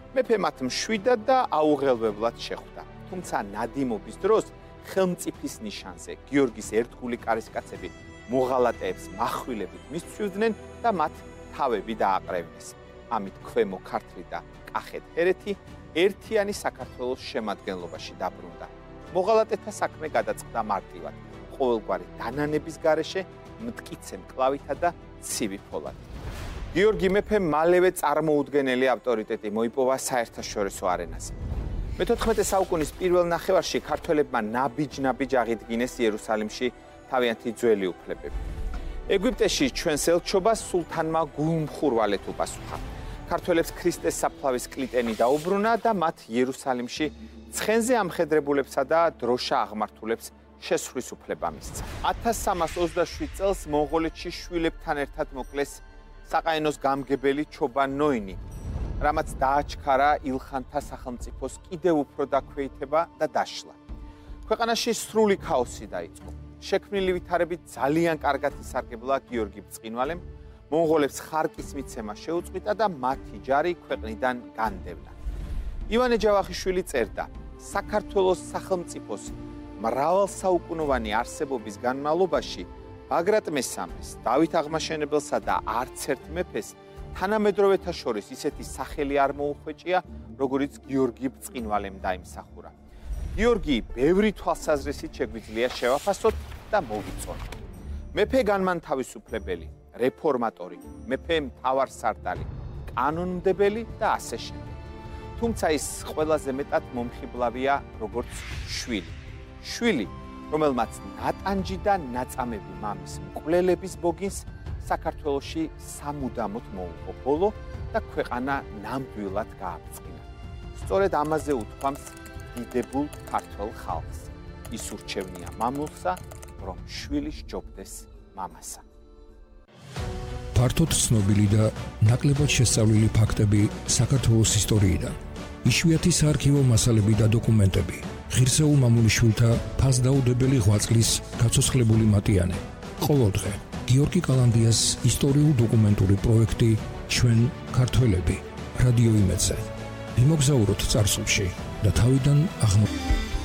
მეფე მათ მშვიდად და აუღელვებლად შეხვდა. თუმცა ნადიმობის დროს ხელმწიფის ნიშანზე გიორგის ერთგული კარისკაცები მოღალატეებს מחვილებით მისცვივდნენ და მათ თავები დააყრევინეს. ამით ქვემო ქართლი და კახეთ ჰერეთი ერთიანი საქართველოს შემადგენლობაში დაბრუნდა. მოღალატეთა საქმე გადაწყდა მარტივად, ყოველგვარი დანანების გარეშე მტკიცე მკლავითა და ცივი ფოლადით. გიორგი მეფემ მალევე წარმოუდგენელი ავტორიტეტი მოიპოვა საერთაშორისო არენაზე. მე-14 საუკუნის პირველ ნახევარში ქართველებმა ნაბიჯ-ნაბიჯ აღიდგინეს იერუსალიმში თავიანთი ძველი უფლებები. ეგვიპტეში ჩვენს ელჩობას სულთანმა გულმხურვალედ უპასუხა. ქართველებს ქრისტეს საფლავის კლიტენი დაუბრუნა და მათ იერუსალიმში ცხენზე ამხედრებულებსა და დროშა აღმართულებს შესვლის უფლება მისცა. 1327 წელს მონღოლეთში შვილებთან ერთად მოკლეს საყაენოს გამგებელი ჩობან ნოინი, რამაც დააჩქარა ილხანთა სახელმწიფოს კიდევ უფრო დაქვეითება და დაშლა. ქვეყანაში სრული ქაოსი დაიწყო. შექმნილი ვითარებით ძალიან კარგად ისარგებლა გიორგი ბრწყინვალემ, მონღოლებს ხარკის მიცემა შეუწყვიტა და მათი ჯარი ქვეყნიდან განდევნა. ივანე ჯავახიშვილი წერდა: საქართველოს სახელმწიფოს მრავალსაუკუნოვანი არსებობის განმავლობაში ბაგრატ მესამეს, დავით აღმაშენებელსა და არც ერთ მეფეს თანამედროვეთა შორის ისეთი სახელი არ მოუხვეჭია, როგორიც გიორგი ბრწყინვალემ დაიმსახურა. გიორგი ბევრი თვალსაზრისით შეგვიძლია შევაფასოთ და მოვიწონოთ. მეფე განმანთავისუფლებელი, რეფორმატორი, მეფე მთავარსარდალი, კანონმდებელი და ასე შემდეგ. თუმცა ის ყველაზე მეტად მომხიბლავია როგორც შვილი. შვილი, რომელმაც ნატანჯი და ნაწამები მამის მკვლელების ბოგინს საქართველოში სამუდამოდ მოუღო ბოლო და ქვეყანა ნამდვილად გააბწყინა. სწორედ ამაზე უთქვამს დიდებულ ქართველ ხალხს. ის ურჩევნია მამულსა, რომ შვილი სჯობდეს მამასა. ფართოდ ცნობილი და ნაკლებად შესწავლილი ფაქტები საქართველოს ისტორიიდან. იშვიათი საარქივო მასალები და დოკუმენტები. ღირსეულ მამულიშვილთა ფასდაუდებელი ღვაწლის გაცოცხლებული მატიანე. ყოველდღე გიორგი კალანდიას ისტორიულ-დოკუმენტური პროექტი ჩვენ ქართველები რადიო იმედზე. ვიმოგზაუროთ წარსულში და თავიდან აღმოჩნდა